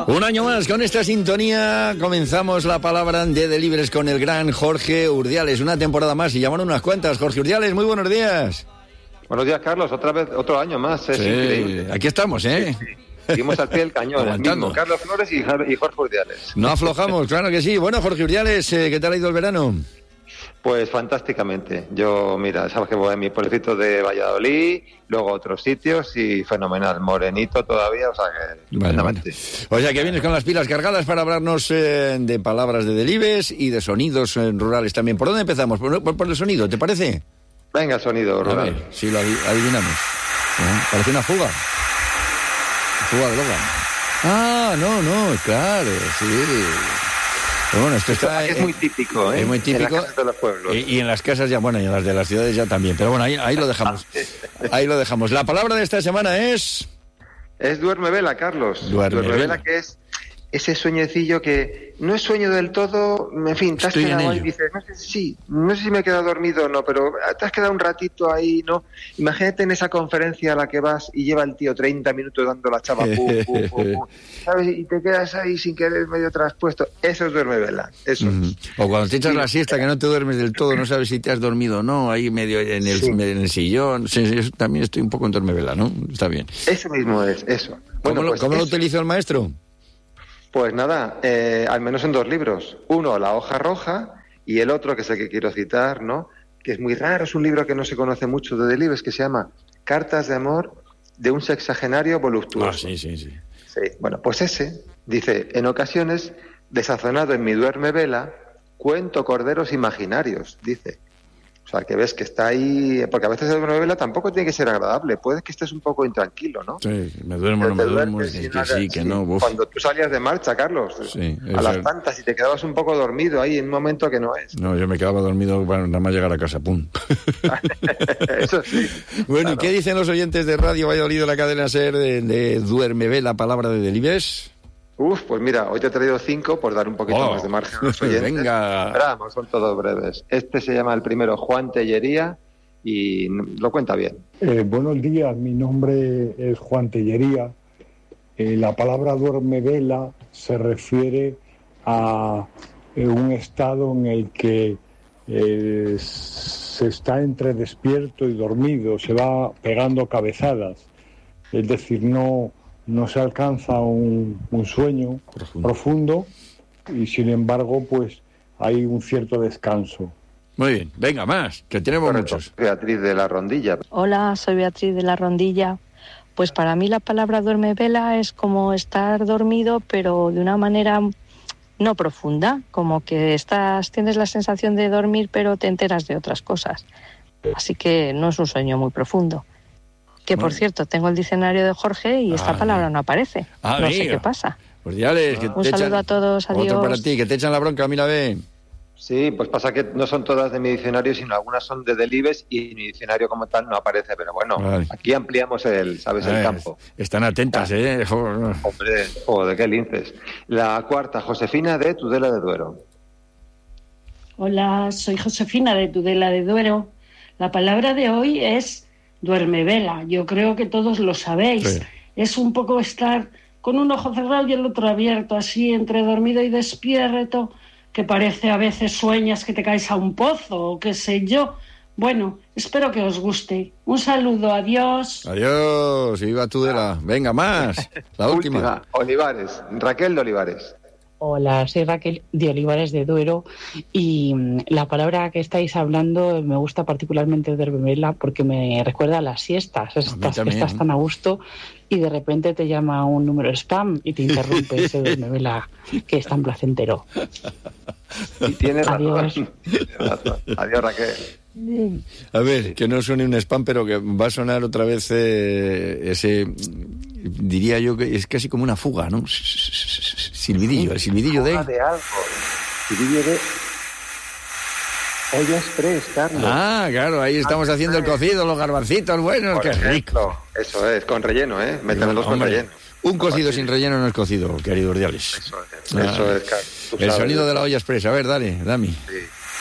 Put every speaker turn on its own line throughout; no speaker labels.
Un año más con esta sintonía comenzamos la palabra de Delibres con el gran Jorge Urdiales. Una temporada más y llaman unas cuantas. Jorge Urdiales, muy buenos días.
Buenos días, Carlos. Otra vez, otro año más. Es increíble.
Aquí estamos, ¿eh?
Sí. Seguimos al pie del cañón. El mismo, Carlos Flores y Jorge Urdiales.
No aflojamos, claro que sí. Bueno, Jorge Urdiales, ¿qué tal ha ido el verano?
Pues fantásticamente. Yo, mira, sabes que voy a mi pueblecito de Valladolid, luego a otros sitios y fenomenal. Morenito todavía, o sea que...
Bueno. O sea que vienes con las pilas cargadas para hablarnos de palabras de Delibes y de sonidos rurales también. ¿Por dónde empezamos? ¿Por el sonido, te parece?
Venga, sonido rural.
A ver, si lo adivinamos. Parece una fuga. Fuga de Logan. Ah, no, claro, sí. Pero bueno, esto está...
Es muy típico, ¿eh?
Es muy típico.
En las casas de los pueblos.
Y en las casas ya, bueno, y en las de las ciudades ya también. Pero bueno, ahí lo dejamos. Ahí lo dejamos. La palabra de esta semana es...
Es duerme vela, Carlos. Duerme vela, que es ese sueñecillo que no es sueño del todo, en fin, te has quedado ahí y dices, no sé si me he quedado dormido o no, pero te has quedado un ratito ahí, ¿no? Imagínate en esa conferencia a la que vas y lleva el tío 30 minutos dando la chava, pum, ¿sabes? Y te quedas ahí sin querer medio traspuesto. Eso es duerme vela, eso es.
O cuando te echas la siesta, que no te duermes del todo, no sabes si te has dormido o no, ahí medio en el sillón. Sí, yo también estoy un poco en duerme vela, ¿no? Está bien.
Eso mismo es, eso.
Bueno, ¿Cómo lo utilizó el maestro?
Pues nada, al menos en 2 libros. Uno, La hoja roja, y el otro, que es el que quiero citar, ¿no? Que es muy raro, es un libro que no se conoce mucho de Delibes, que se llama Cartas de amor de un sexagenario voluptuoso.
Ah, sí.
Sí, bueno, pues ese, dice, en ocasiones, desazonado en mi duerme vela, cuento corderos imaginarios, dice. O sea, que ves que está ahí... Porque a veces el duerme vela tampoco tiene que ser agradable. Puede que estés un poco intranquilo, ¿no?
Sí, me duermo, no me duermo, que sí, que no. Uf.
Cuando tú salías de marcha, Carlos, a las tantas, y te quedabas un poco dormido ahí en un momento que no es.
No, yo me quedaba dormido para nada más llegar a casa, pum.
Eso sí.
Bueno,
claro.
¿Y qué dicen los oyentes de Radio Valladolid de la cadena SER de duerme vela, palabra de Delibes?
Pues mira, hoy te he traído 5 por dar un poquito más de margen a los oyentes.
Venga.
Pero vamos, son todos breves. Este se llama el primero Juan Tellería y lo cuenta bien.
Buenos días, mi nombre es Juan Tellería. La palabra duerme vela se refiere a un estado en el que se está entre despierto y dormido, se va pegando cabezadas, es decir, no se alcanza un sueño profundo y sin embargo pues hay un cierto descanso.
Muy bien, venga más, que tenemos muchos.
Beatriz de la Rondilla.
Hola, soy Beatriz de la Rondilla. Pues para mí la palabra duerme vela es como estar dormido pero de una manera no profunda, como que tienes la sensación de dormir pero te enteras de otras cosas. Así que no es un sueño muy profundo. Que, por cierto, tengo el diccionario de Jorge y esta palabra no aparece. No sé qué pasa.
Pues diales, que
un saludo a todos, adiós.
Otro para ti, que te echan la bronca, mira, ve.
Sí, pues pasa que no son todas de mi diccionario, sino algunas son de Delibes y mi diccionario como tal no aparece. Pero bueno, aquí ampliamos el campo.
Están atentas,
Hombre, joder, qué linces. La cuarta, Josefina de Tudela de Duero.
Hola, soy Josefina de Tudela de Duero. La palabra de hoy es... duerme vela, yo creo que todos lo sabéis. Sí. Es un poco estar con un ojo cerrado y el otro abierto, así entre dormido y despierto, que parece a veces sueñas que te caes a un pozo o qué sé yo. Bueno, espero que os guste. Un saludo, adiós.
Adiós, y viva Tudela. Venga, más. La última.
Olivares, Raquel de Olivares.
Hola, soy Raquel de Olivares de Duero y la palabra que estáis hablando me gusta particularmente de vela porque me recuerda a las siestas. Estás tan a gusto y de repente te llama un número spam y te interrumpe ese duermevela que es tan placentero.
Y tienes
Adiós.
Razón. Adiós, Raquel.
A ver, que no suene un spam, pero que va a sonar otra vez ese... Diría yo que es casi como una fuga, ¿no? Silbidillo, el silbidillo de...
de algo. Silbidillo de... Olla express, Carlos.
Ah, claro, ahí estamos haciendo el cocido, los garbancitos buenos, qué rico.
Eso es, con relleno, ¿eh? Métemelos con relleno.
Un cocido sin relleno no es cocido, querido Urdiales.
Eso es, Carlos.
El sonido de la olla express. A ver, dale, Dami.
Sí.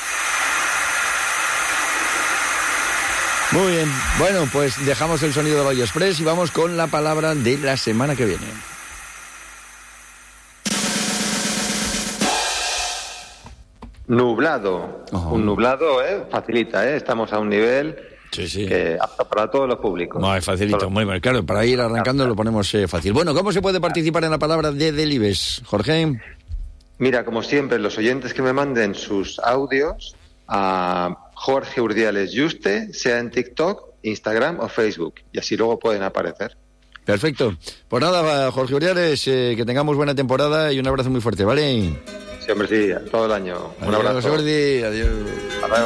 Muy bien, bueno, pues dejamos el sonido de la olla express y vamos con la palabra de la semana que viene.
nublado. Un nublado, facilita, estamos a un nivel que apto para todos los públicos.
No, es facilito, muy bien. Claro, para ir arrancando lo ponemos fácil. Bueno, ¿cómo se puede participar en la palabra de Delibes, Jorge?
Mira, como siempre, los oyentes que me manden sus audios a Jorge Urdiales Juste, sea en TikTok, Instagram o Facebook, y así luego pueden aparecer.
Perfecto. Pues nada, Jorge Urdiales, que tengamos buena temporada y un abrazo muy fuerte, ¿vale?
Sí, hombre, sí, todo el año. Un abrazo.
Adiós, Jordi. Adiós.